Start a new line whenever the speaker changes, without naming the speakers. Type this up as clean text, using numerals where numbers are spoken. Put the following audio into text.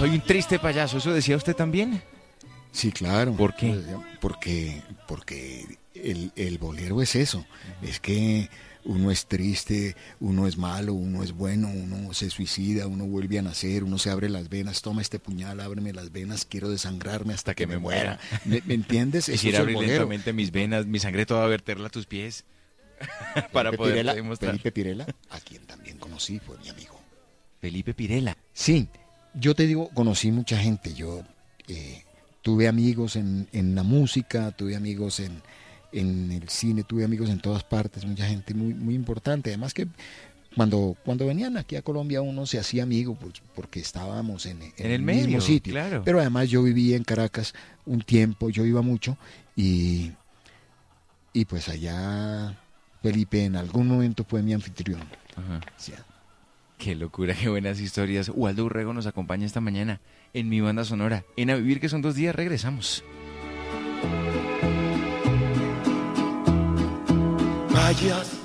Soy un triste payaso, ¿eso decía usted también?
Sí, claro.
¿Por qué?
Porque el bolero es eso. Es que uno es triste, uno es malo, uno es bueno, uno se suicida, uno vuelve a nacer, uno se abre las venas, toma este puñal, ábreme las venas, quiero desangrarme hasta que me muera. ¿Me entiendes? Eso
Quisiera
es el
abrir
bolero.
lentamente mis venas, mi sangre toda verterla a tus pies. Para poder demostrar.
Felipe Pirela, a quien también conocí, fue mi amigo.
Felipe Pirela.
Sí, yo te digo, conocí mucha gente. Yo tuve amigos en la música, tuve amigos en el cine, tuve amigos en todas partes, mucha gente muy, muy importante. Además que cuando venían aquí a Colombia uno se hacía amigo, pues, porque estábamos en el mismo
medio,
sitio.
claro.
Pero además yo vivía en Caracas un tiempo, yo iba mucho y pues allá Felipe en algún momento fue mi anfitrión.
Ajá.
Sí.
Qué locura, qué buenas historias. Waldo Urrego nos acompaña esta mañana en Mi Banda Sonora. En A Vivir, que son 2 días, regresamos.
Vayas